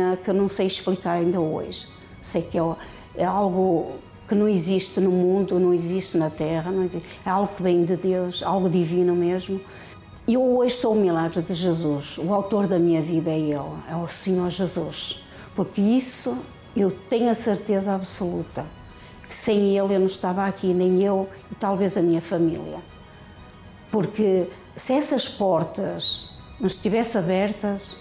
divina que eu não sei explicar ainda hoje. Sei que é algo que não existe no mundo, não existe na terra, não existe, é algo que vem de Deus, algo divino mesmo. E eu hoje sou o milagre de Jesus, o autor da minha vida é Ele, é o Senhor Jesus. Porque isso eu tenho a certeza absoluta, que sem Ele eu não estava aqui, nem eu e talvez a minha família. Porque se essas portas não estivessem abertas,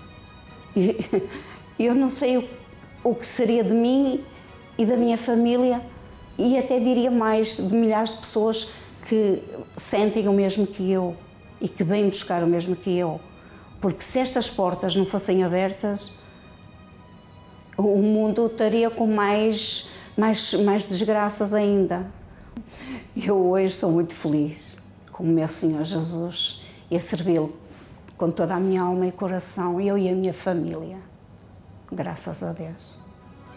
eu não sei o que seria de mim e da minha família, e até diria mais, de milhares de pessoas que sentem o mesmo que eu e que vêm buscar o mesmo que eu. Porque se estas portas não fossem abertas, o mundo estaria com mais desgraças ainda. Eu hoje sou muito feliz com o meu Senhor Jesus e a servi-lo com toda a minha alma e coração, eu e a minha família. Graças a Deus.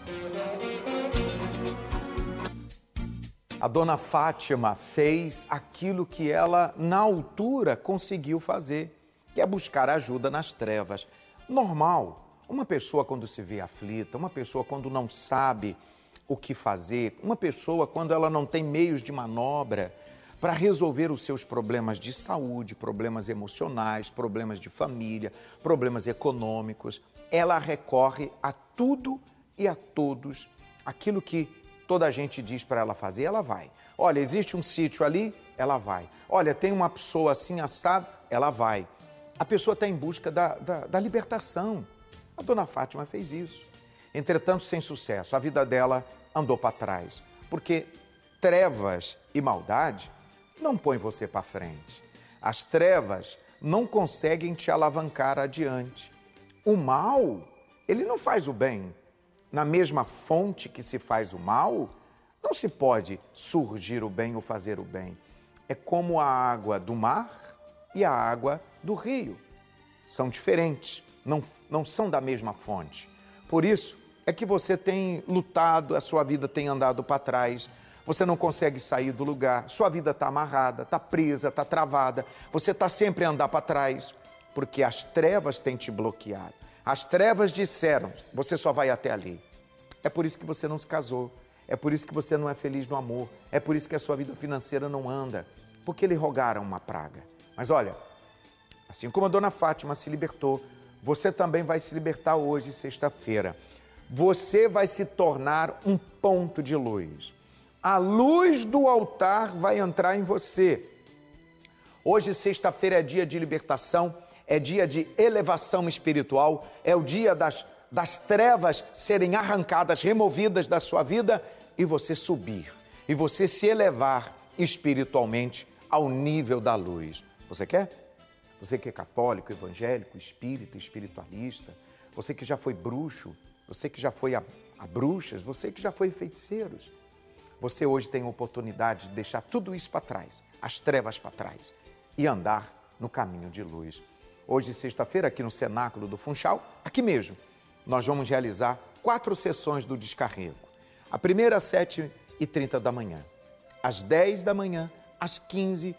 A dona Fátima fez aquilo que ela, na altura, conseguiu fazer, que é buscar ajuda nas trevas. Normal, uma pessoa quando se vê aflita, uma pessoa quando não sabe o que fazer, uma pessoa quando ela não tem meios de manobra para resolver os seus problemas de saúde, problemas emocionais, problemas de família, problemas econômicos, ela recorre a tudo e a todos, aquilo que toda a gente diz para ela fazer, ela vai. Olha, existe um sítio ali, ela vai. Olha, tem uma pessoa assim assada, ela vai. A pessoa está em busca da libertação. A dona Fátima fez isso. Entretanto, sem sucesso, a vida dela andou para trás. Porque trevas e maldade não põem você para frente. As trevas não conseguem te alavancar adiante. O mal, ele não faz o bem. Na mesma fonte que se faz o mal, não se pode surgir o bem ou fazer o bem. É como a água do mar e a água do rio. São diferentes, não são da mesma fonte. Por isso é que você tem lutado, a sua vida tem andado para trás, você não consegue sair do lugar, sua vida está amarrada, está presa, está travada, você está sempre a andar para trás, porque as trevas têm te bloqueado. As trevas disseram, você só vai até ali. É por isso que você não se casou, é por isso que você não é feliz no amor, é por isso que a sua vida financeira não anda, porque lhe rogaram uma praga. Mas olha, assim como a dona Fátima se libertou, você também vai se libertar hoje, sexta-feira. Você vai se tornar um ponto de luz. A luz do altar vai entrar em você. Hoje, sexta-feira, é dia de libertação, é dia de elevação espiritual, é o dia das trevas serem arrancadas, removidas da sua vida e você subir, e você se elevar espiritualmente ao nível da luz. Você quer? Você que é católico, evangélico, espírita, espiritualista, você que já foi bruxo, você que já foi a bruxas, você que já foi feiticeiros. Você hoje tem a oportunidade de deixar tudo isso para trás, as trevas para trás, e andar no caminho de luz. Hoje, sexta-feira, aqui no Cenáculo do Funchal, aqui mesmo, nós vamos realizar 4 sessões do descarrego. A primeira às 7h30 da manhã, às 10 da manhã, às 15